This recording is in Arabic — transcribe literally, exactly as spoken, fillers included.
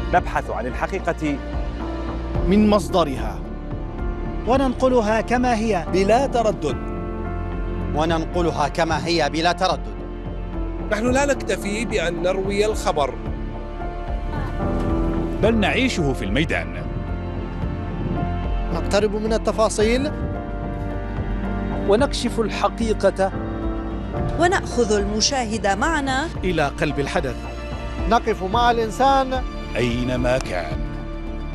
نبحث عن الحقيقة من مصدرها وننقلها كما هي بلا تردد وننقلها كما هي بلا تردد. نحن لا نكتفي بأن نروي الخبر، بل نعيشه في الميدان. نقترب من التفاصيل ونكشف الحقيقة، ونأخذ المشاهد معنا إلى قلب الحدث. نقف مع الإنسان أينما كان.